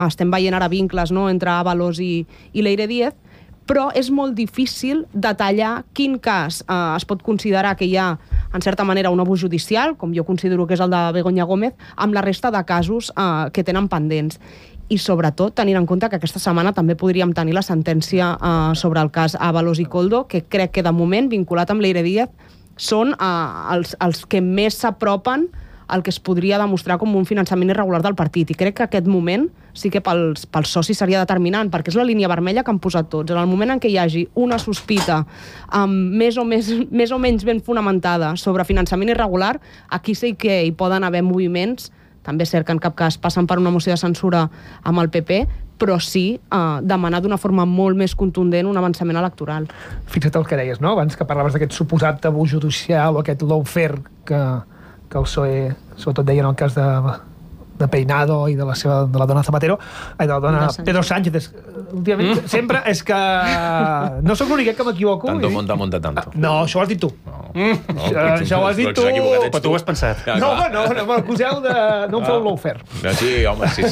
estem veient ara vincles, no?, entre Ábalos i Leire Díez, però és molt difícil detallar quin cas es pot considerar que hi ha, en certa manera, un abús judicial, com jo considero que és el de Begoña Gómez, amb la resta de casos que tenen pendents. I sobretot tenint en compte que aquesta setmana també podríem tenir la sentència sobre el cas Ábalos i Koldo, que crec que de moment, vinculat amb Leire Díez, són els que més s'apropen el que es podria demostrar com un finançament irregular del partit. I crec que aquest moment sí que pels socis seria determinant, perquè és la línia vermella que han posat tots. En el moment en què hi hagi una sospita més o menys ben fonamentada sobre finançament irregular, aquí sí que hi poden haver moviments. També és cert que en cap cas passen per una moció de censura amb el PP, però sí demanar d'una forma molt més contundent un avançament electoral. Fixa't el que deies, no?, abans que parlaves d'aquest suposat abús judicial o aquest lawfare que el PSOE, sobretot deia en el cas de Peinado i de la dona Zapatero, de la dona Pedro Sánchez. Últimament, sempre és que... No sóc l'únic que m'equivoco. Tanto tanto. No, això ho has dit tu. Això ho has dit tu. Però tu ho has pensat. No, m'acuseu de... No em feu lawfare. Sí, home, sí.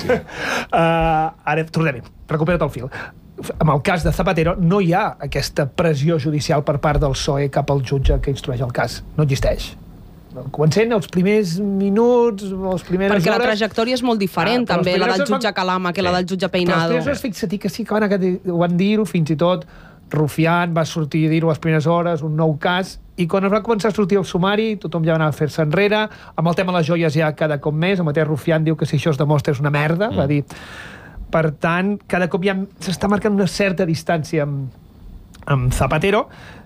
Ara, tornem-hi. Recupera't el fil. En el cas de Zapatero no hi ha aquesta pressió judicial per part del PSOE cap al jutge que instrueix el cas. No existeix. Comencen els primers minuts, les primeres hores... Perquè la trajectòria és molt diferent, també, la del jutge Calama que la del jutge Peinado. Però després fixa-t'hi que sí que van dir-ho, fins i tot Rufián va sortir a dir-ho a les primeres hores, un nou cas, i quan es va començar a sortir el sumari, tothom ja va anar a fer-se enrere, amb el tema de les joies ja cada cop més, el mateix Rufián diu que si això es demostra és una merda, va dir. Per tant, cada cop ja s'està marcant una certa distància amb Zapatero,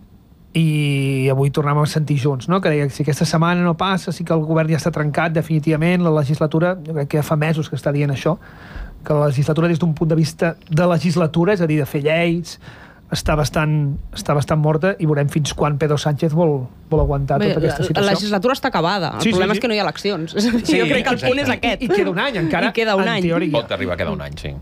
i avui tornem a sentir junts, no?, que deia que si aquesta setmana no passa, sí que el govern ja està trencat definitivament, la legislatura, jo crec que ja fa mesos que està dient això, que la legislatura des d'un punt de vista de legislatura, és a dir, de fer lleis, està bastant morta, i veurem fins quan Pedro Sánchez vol aguantar tota aquesta situació. La legislatura està acabada, el problema és que no hi ha eleccions. Jo crec que el punt és aquest. I queda un any encara, en teoria. Pot arribar a quedar un any, sí.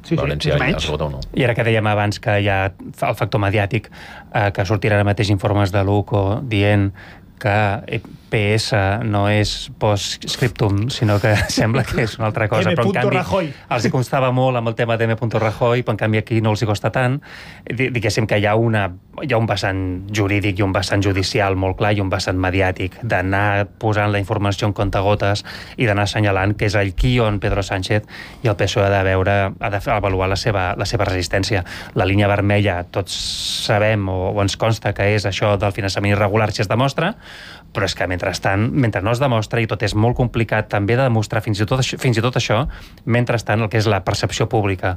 I ara que dèiem abans que hi ha el factor mediàtic, que sortirà ara mateix informes de l'UCO dient que PS no és post-scriptum, sinó que sembla que és una altra cosa. M. Però en canvi Rajoy. els hi constava molt amb el tema de M. Rajoy, però en canvi aquí no els hi costa tant. Diguéssim que hi ha un vessant jurídic i un vessant judicial molt clar i un vessant mediàtic d'anar posant la informació en comptagotes i d'anar assenyalant que és el qui on Pedro Sánchez i el PSOE ha d'avaluar la seva resistència. La línia vermella, tots sabem o ens consta que és això del finançament irregular si es demostra, però és que mentrestant, mentre no es demostra, i tot és molt complicat també de demostrar fins i tot això, mentrestant el que és la percepció pública,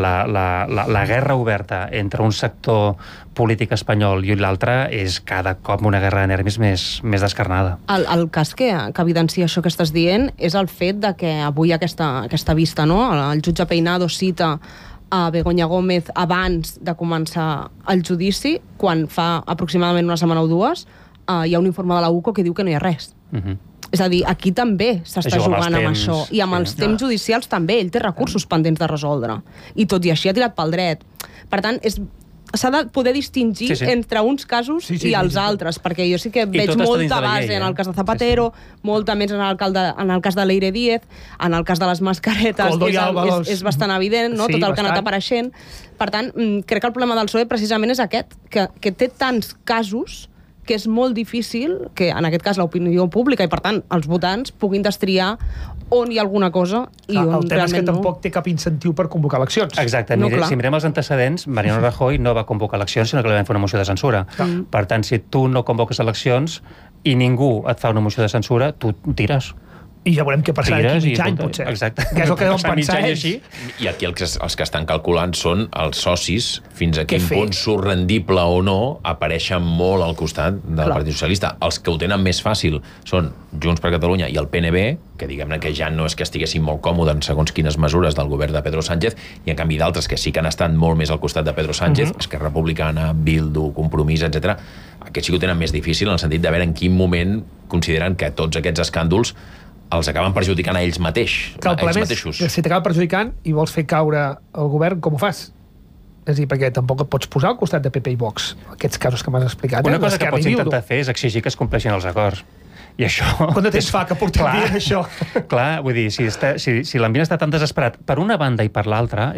la guerra oberta entre un sector polític espanyol i l'altre és cada cop una guerra de nervis més descarnada. El cas que evidencia això que estàs dient és el fet de que avui aquesta vista, no? El jutge Peinado cita a Begoña Gómez abans de començar el judici, quan fa aproximadament una setmana o dues, hi ha un informe de la UCO que diu que no hi ha res. És a dir, aquí també s'està jugant amb això. I amb els temps judicials també. Ell té recursos pendents de resoldre. I tot i així ha tirat pel dret. Per tant, s'ha de poder distingir entre uns casos i els altres, perquè jo sí que veig molta base en el cas de Zapatero, molta més en el cas de Leire Díez, en el cas de les mascaretes és bastant evident, tot el que ha anat apareixent. Per tant, crec que el problema del PSOE precisament és aquest, que té tants casos que és molt difícil que, en aquest cas, l'opinió pública i, per tant, els votants puguin destriar on hi ha alguna cosa i on realment no. El tema és que tampoc té cap incentiu per convocar eleccions. Exacte. Si mirem els antecedents, Mariano Rajoy no va convocar eleccions, sinó que li van fer una moció de censura. Per tant, si tu no convoques eleccions i ningú et fa una moció de censura, tu tires. I ja veurem què passarà d'aquí mig any, potser. Exacte. Que és el que deuen pensar ells. I aquí els que estan calculant són els socis, fins a quin punt surt rendible o no, apareixen molt al costat del Partit Socialista. Els que ho tenen més fàcil són Junts per Catalunya i el PNB, que diguem-ne que ja no és que estiguessin molt còmodes en segons quines mesures del govern de Pedro Sánchez, i en canvi d'altres que sí que han estat molt més al costat de Pedro Sánchez, Esquerra Republicana, Bildu, Compromís, etc. Aquests sí que ho tenen més difícil en el sentit de veure en quin moment consideren que tots aquests escàndols els acaben perjudicant a ells mateixos. Que el problema és, si t'acaben perjudicant i vols fer caure el govern, com ho fas? És a dir, perquè tampoc et pots posar al costat de PP i Vox, aquests casos que m'has explicat. Una cosa que pots intentar fer és exigir que es compleixin els acords. I això... Quant de temps fa que portem dient això? Clar, vull dir, si l'ambient està tan desesperat per una banda i per l'altra,